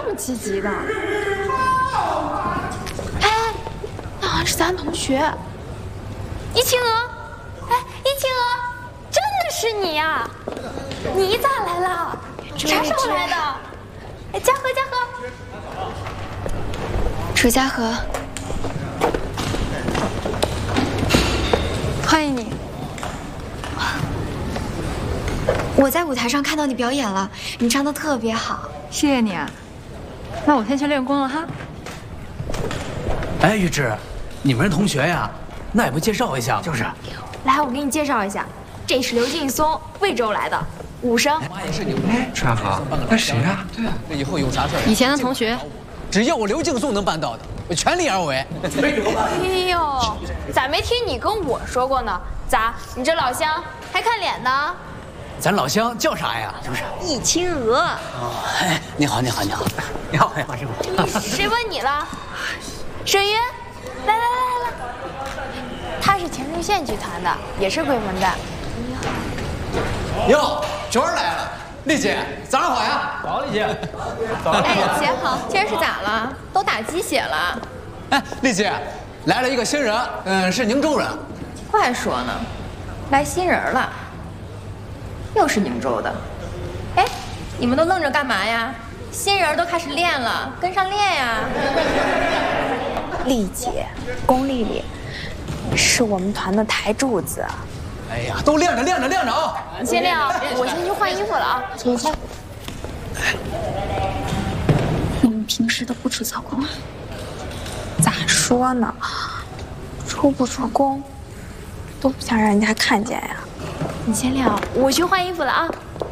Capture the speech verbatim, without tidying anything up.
么积极的？哎，那好像是咱同学，易晴娥。哎，易晴娥，真的是你呀！你咋来了？啥时候来的？哎，嘉禾，嘉禾， 楚嘉禾，欢迎你。我在舞台上看到你表演了，你唱得特别好， 谢谢你啊。那我先去练功了哈。 哎，玉芝，你们是同学呀？那也不介绍一下？ 就是。 来，我给你介绍一下，这是刘劲松，贵州来的武生。 妈也是你。 哎，川豪，那谁啊？ 对啊，那以后有啥事儿？ 以前的同学， 只要我刘劲松能办到的，我全力而为。 哎呦，咋没听你跟我说过呢？咋，你这老乡还看脸呢？ 咱老乡叫啥呀？是不是？ 易清娥。 哦，哎，你好，你好，你好，你好，你好，师傅。 谁问你了？沈云，来来来来来，他是前列腺剧团的，也是贵门的。 哟，娟儿来了，丽姐，早上好呀。 早，丽姐。 哎，姐好，今儿是咋了？都打鸡血了？ 哎，丽姐，来了一个新人，嗯，是宁州人。 快说呢，来新人了，又是宁州的。哎，你们都愣着干嘛呀？新人都开始练了，跟上练呀。丽姐，龚丽丽，是我们团的台柱子。 哎呀，都练着练着练着啊！ 你先练啊，我先去换衣服了啊。走走。 你们平时都不出操功啊？ 咋说呢？出不出功，都不想让人家看见呀。 你先练啊，我去换衣服了啊。